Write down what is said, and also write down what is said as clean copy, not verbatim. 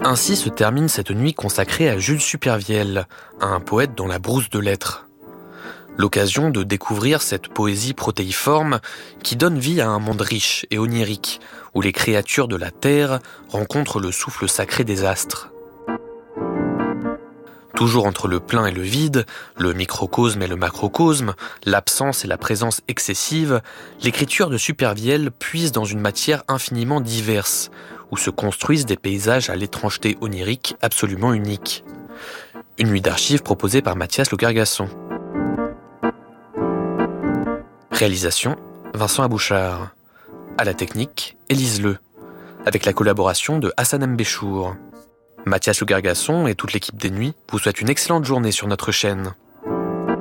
Ainsi se termine cette nuit consacrée à Jules Supervielle, un poète dans la brousse de lettres. L'occasion de découvrir cette poésie protéiforme qui donne vie à un monde riche et onirique, où les créatures de la terre rencontrent le souffle sacré des astres. Toujours entre le plein et le vide, le microcosme et le macrocosme, l'absence et la présence excessive, l'écriture de Supervielle puise dans une matière infiniment diverse, où se construisent des paysages à l'étrangeté onirique absolument unique. Une nuit d'archives proposée par Mathias Le Gargasson. Réalisation, Vincent Abouchard. À la technique, Élise Le. Avec la collaboration de Hassan Mbéchour. Mathias Le Gargasson et toute l'équipe des Nuits vous souhaitent une excellente journée sur notre chaîne.